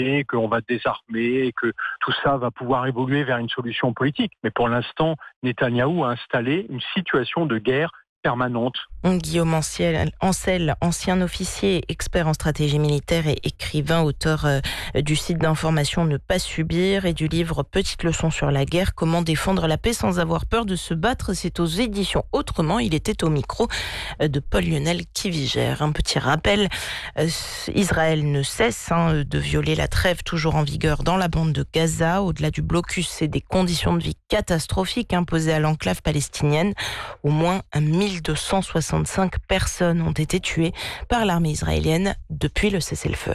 qu'on va désarmer, et que tout ça va pouvoir évoluer vers une solution politique. Mais pour l'instant, Netanyahou a installé une situation de guerre permanente. Guillaume Ancel, ancien officier, expert en stratégie militaire et écrivain, auteur du site d'information Ne pas subir et du livre Petite leçon sur la guerre, comment défendre la paix sans avoir peur de se battre. C'est aux éditions Autrement. Il était au micro de Paul-Lionel Kivigère. Un petit rappel, Israël ne cesse de violer la trêve toujours en vigueur dans la bande de Gaza. Au-delà du blocus, c'est des conditions de vie catastrophiques imposées à l'enclave palestinienne. Au moins 1265 personnes ont été tuées par l'armée israélienne depuis le cessez-le-feu.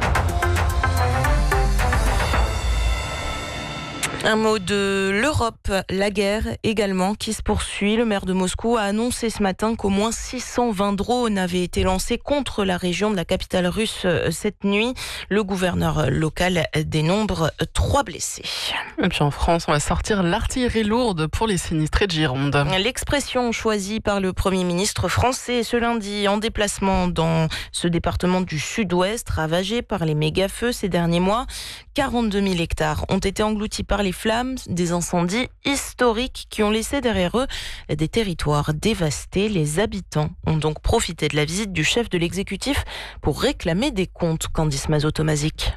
Un mot de l'Europe, la guerre également qui se poursuit. Le maire de Moscou a annoncé ce matin qu'au moins 620 drones avaient été lancés contre la région de la capitale russe cette nuit. Le gouverneur local dénombre 3 blessés. Et puis en France, on va sortir l'artillerie lourde pour les sinistrés de Gironde. L'expression choisie par le Premier ministre français ce lundi en déplacement dans ce département du Sud-Ouest ravagé par les méga-feux ces derniers mois. 42 000 hectares ont été engloutis par les flammes, des incendies historiques qui ont laissé derrière eux des territoires dévastés. Les habitants ont donc profité de la visite du chef de l'exécutif pour réclamer des comptes. Candice Mazot-Tomazic.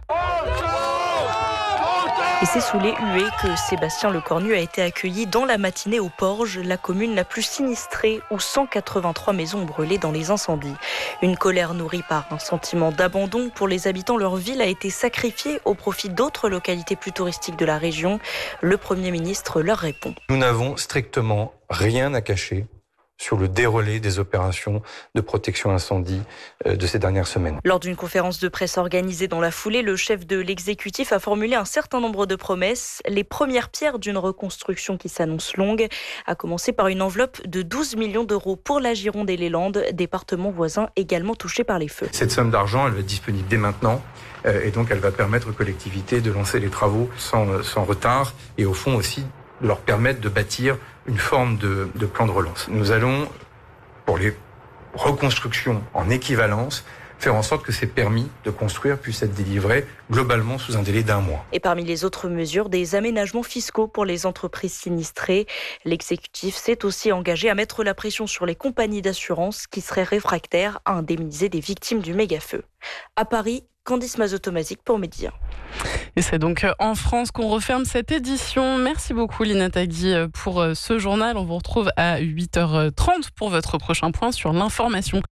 Et c'est sous les huées que Sébastien Lecornu a été accueilli dans la matinée au Porge, la commune la plus sinistrée où 183 maisons ont brûlé dans les incendies. Une colère nourrie par un sentiment d'abandon pour les habitants. Leur ville a été sacrifiée au profit d'autres localités plus touristiques de la région. Le Premier ministre leur répond. Nous n'avons strictement rien à cacher sur le déroulé des opérations de protection incendie de ces dernières semaines. Lors d'une conférence de presse organisée dans la foulée, le chef de l'exécutif a formulé un certain nombre de promesses. Les premières pierres d'une reconstruction qui s'annonce longue, à commencer par une enveloppe de 12 millions d'euros pour la Gironde et les Landes, départements voisins également touchés par les feux. Cette somme d'argent, elle va être disponible dès maintenant. Et donc, elle va permettre aux collectivités de lancer les travaux sans retard et au fond aussi de leur permettre de bâtir une forme de plan de relance. Nous allons, pour les reconstructions en équivalence, faire en sorte que ces permis de construire puissent être délivrés globalement sous un délai d'1 mois. Et parmi les autres mesures, des aménagements fiscaux pour les entreprises sinistrées. L'exécutif s'est aussi engagé à mettre la pression sur les compagnies d'assurance qui seraient réfractaires à indemniser des victimes du méga-feu. À Paris, Candice Mazot-Tomazic pour Média. Et c'est donc en France qu'on referme cette édition. Merci beaucoup Lina Tagui pour ce journal. On vous retrouve à 8h30 pour votre prochain point sur l'information.